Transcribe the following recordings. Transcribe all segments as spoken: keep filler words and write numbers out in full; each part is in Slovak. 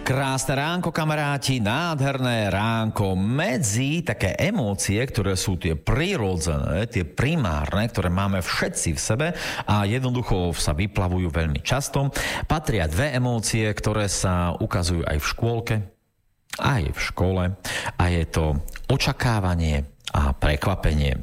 Krásne ránko, kamaráti, nádherné ránko. Medzi také emócie, ktoré sú tie prirodzené, tie primárne, ktoré máme všetci v sebe a jednoducho sa vyplavujú veľmi často, patria dve emócie, ktoré sa ukazujú aj v škôlke, aj v škole, a je to očakávanie a prekvapenie.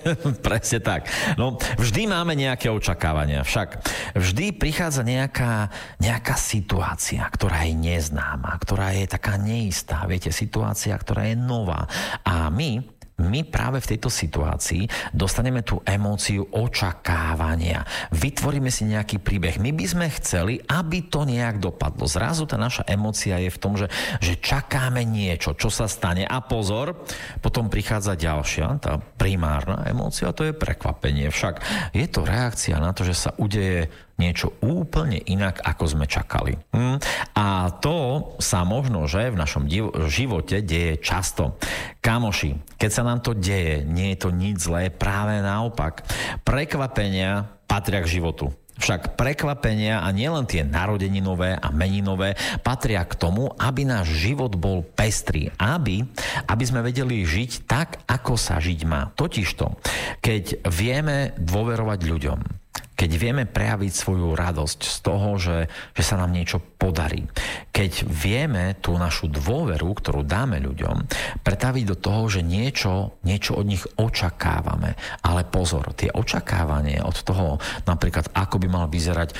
Presne tak. No, vždy máme nejaké očakávania, však vždy prichádza nejaká, nejaká situácia, ktorá je neznáma, ktorá je taká neistá. Viete, situácia, ktorá je nová. A my My práve v tejto situácii dostaneme tú emóciu očakávania. Vytvoríme si nejaký príbeh. My by sme chceli, aby to nejak dopadlo. Zrazu tá naša emócia je v tom, že, že čakáme niečo, čo sa stane. A pozor, potom prichádza ďalšia, tá primárna emócia, to je prekvapenie. Však je to reakcia na to, že sa udeje niečo úplne inak, ako sme čakali. Hm? A to sa možno, že v našom div- živote deje často. Kamoši, keď sa nám to deje, nie je to nič zlé, práve naopak. Prekvapenia patria k životu. Však prekvapenia, a nielen tie narodeninové a meninové, patria k tomu, aby náš život bol pestrý. Aby, aby sme vedeli žiť tak, ako sa žiť má. Totižto, keď vieme dôverovať ľuďom, keď vieme prejaviť svoju radosť z toho, že, že sa nám niečo podarí. Keď vieme tú našu dôveru, ktorú dáme ľuďom, pretaviť do toho, že niečo, niečo od nich očakávame. Ale pozor, tie očakávanie od toho, napríklad ako by mal vyzerať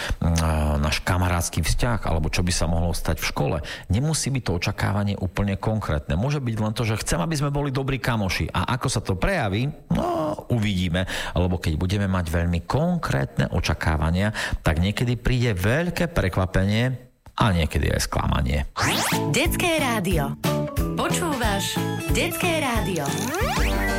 náš kamarátsky vzťah, alebo čo by sa mohlo stať v škole, nemusí byť to očakávanie úplne konkrétne. Môže byť len to, že chcem, aby sme boli dobrí kamoši. A ako sa to prejaví, no uvidíme. Alebo keď budeme mať veľmi konkrétne očakávania, tak niekedy príde veľké prekvapenie a niekedy aj sklamanie. Detské rádio. Počúvaš Detské rádio.